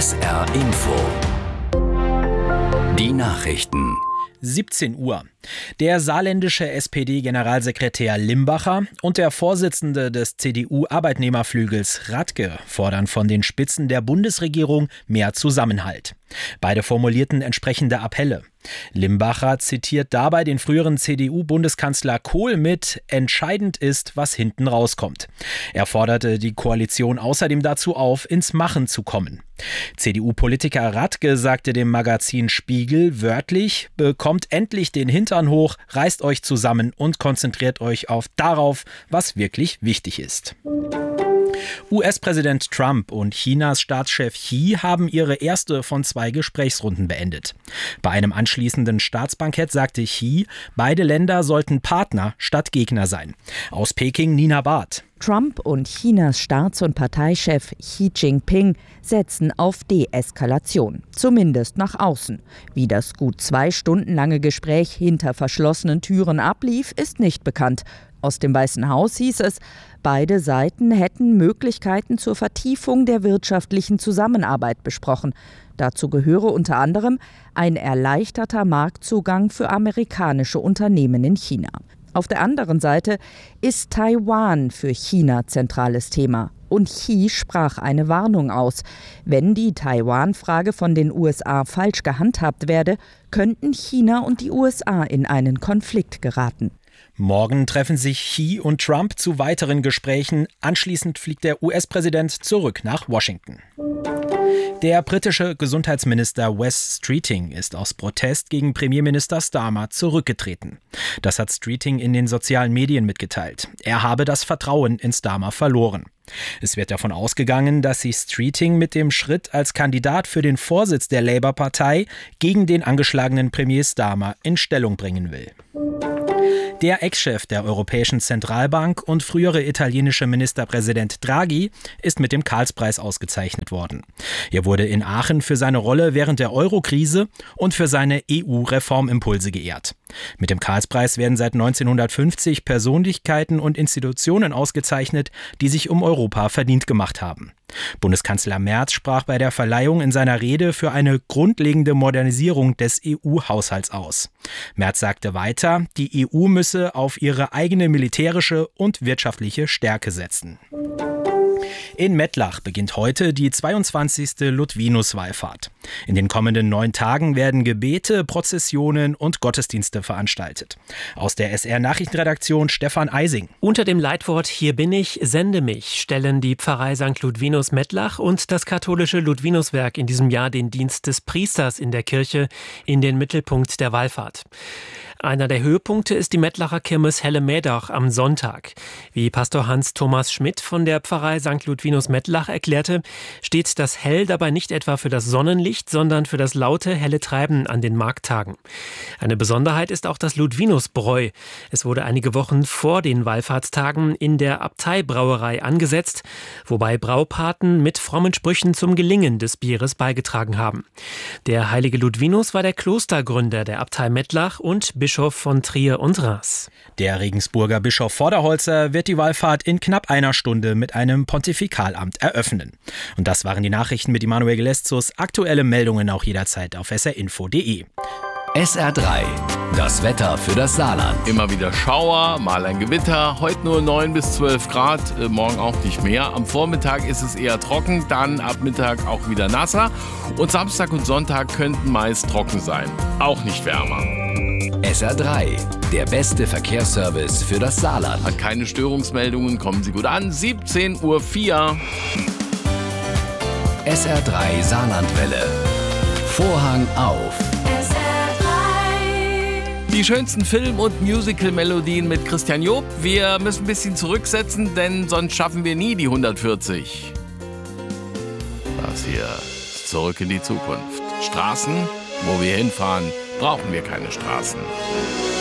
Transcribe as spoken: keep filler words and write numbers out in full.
S R Info. Die Nachrichten. siebzehn Uhr. Der saarländische S P D-Generalsekretär Limbacher und der Vorsitzende des C D U-Arbeitnehmerflügels Radke fordern von den Spitzen der Bundesregierung mehr Zusammenhalt. Beide formulierten entsprechende Appelle. Limbacher zitiert dabei den früheren C D U-Bundeskanzler Kohl mit: Entscheidend ist, was hinten rauskommt. Er forderte die Koalition außerdem dazu auf, ins Machen zu kommen. C D U-Politiker Radke sagte dem Magazin Spiegel wörtlich: Bekommt endlich den Hintern hoch, reißt euch zusammen und konzentriert euch auf darauf, was wirklich wichtig ist. U S-Präsident Trump und Chinas Staatschef Xi haben ihre erste von zwei Gesprächsrunden beendet. Bei einem anschließenden Staatsbankett sagte Xi, beide Länder sollten Partner statt Gegner sein. Aus Peking Nina Barth. Trump und Chinas Staats- und Parteichef Xi Jinping setzen auf Deeskalation, zumindest nach außen. Wie das gut zwei Stunden lange Gespräch hinter verschlossenen Türen ablief, ist nicht bekannt. Aus dem Weißen Haus hieß es, beide Seiten hätten Möglichkeiten zur Vertiefung der wirtschaftlichen Zusammenarbeit besprochen. Dazu gehöre unter anderem ein erleichterter Marktzugang für amerikanische Unternehmen in China. Auf der anderen Seite ist Taiwan für China zentrales Thema. Und Xi sprach eine Warnung aus. Wenn die Taiwan-Frage von den U S A falsch gehandhabt werde, könnten China und die U S A in einen Konflikt geraten. Morgen treffen sich Xi und Trump zu weiteren Gesprächen. Anschließend fliegt der U S-Präsident zurück nach Washington. Der britische Gesundheitsminister Wes Streeting ist aus Protest gegen Premierminister Starmer zurückgetreten. Das hat Streeting in den sozialen Medien mitgeteilt. Er habe das Vertrauen in Starmer verloren. Es wird davon ausgegangen, dass sich Streeting mit dem Schritt als Kandidat für den Vorsitz der Labour-Partei gegen den angeschlagenen Premier Starmer in Stellung bringen will. Der Ex-Chef der Europäischen Zentralbank und frühere italienische Ministerpräsident Draghi ist mit dem Karlspreis ausgezeichnet worden. Er wurde in Aachen für seine Rolle während der Euro-Krise und für seine E U-Reformimpulse geehrt. Mit dem Karlspreis werden seit neunzehnhundertfünfzig Persönlichkeiten und Institutionen ausgezeichnet, die sich um Europa verdient gemacht haben. Bundeskanzler Merz sprach bei der Verleihung in seiner Rede für eine grundlegende Modernisierung des E U-Haushalts aus. Merz sagte weiter, die E U müsse auf ihre eigene militärische und wirtschaftliche Stärke setzen. In Mettlach beginnt heute die zweiundzwanzigste Ludwinus-Wallfahrt. In den kommenden neun Tagen werden Gebete, Prozessionen und Gottesdienste veranstaltet. Aus der S R-Nachrichtenredaktion Stefan Eising. Unter dem Leitwort Hier bin ich, sende mich stellen die Pfarrei Sankt Ludwinus Mettlach und das katholische Ludwinuswerk in diesem Jahr den Dienst des Priesters in der Kirche in den Mittelpunkt der Wallfahrt. Einer der Höhepunkte ist die Mettlacher Kirmes Hellemädach am Sonntag. Wie Pastor Hans-Thomas Schmidt von der Pfarrei Sankt Ludwinus Mettlach erklärte, steht das Hell dabei nicht etwa für das Sonnenlicht, sondern für das laute, helle Treiben an den Markttagen. Eine Besonderheit ist auch das Ludwinusbräu. Es wurde einige Wochen vor den Wallfahrtstagen in der Abteibrauerei angesetzt, wobei Braupaten mit frommen Sprüchen zum Gelingen des Bieres beigetragen haben. Der heilige Ludwinus war der Klostergründer der Abtei Mettlach und Bischof von Trier und Reims. Der Regensburger Bischof Vorderholzer wird die Wallfahrt in knapp einer Stunde mit einem Pontifikalamt eröffnen. Und das waren die Nachrichten mit Immanuel Geleszus. Aktuelle Meldungen auch jederzeit auf s r info punkt d e. S R drei. Das Wetter für das Saarland. Immer wieder Schauer, mal ein Gewitter. Heute nur neun bis zwölf Grad, äh, morgen auch nicht mehr. Am Vormittag ist es eher trocken, dann ab Mittag auch wieder nasser. Und Samstag und Sonntag könnten meist trocken sein. Auch nicht wärmer. S R drei. Der beste Verkehrsservice für das Saarland. Hat keine Störungsmeldungen, kommen Sie gut an. siebzehn Uhr vier. S R drei Saarlandwelle. Vorhang auf. Die schönsten Film- und Musical-Melodien mit Christian Job. Wir müssen ein bisschen zurücksetzen, denn sonst schaffen wir nie die hundertvierzig. Das hier ist Zurück in die Zukunft. Straßen, wo wir hinfahren, brauchen wir keine Straßen.